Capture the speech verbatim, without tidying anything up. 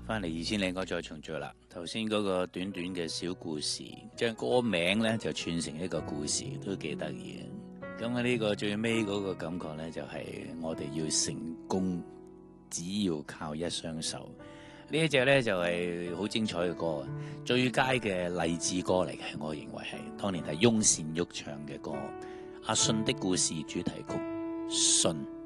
翻嚟二千零個再重做啦。頭先嗰個短短嘅小故事，將歌名咧就串成一個故事，都幾得意嘅。咁啊呢個最尾嗰個感覺咧，就係、是、我哋要成功，只要靠一雙手。呢一隻咧就係、是、好精彩嘅歌，最佳嘅勵志歌嚟嘅，我認為係當年係翁倩玉唱嘅歌，《阿信的故事》主題曲《信》。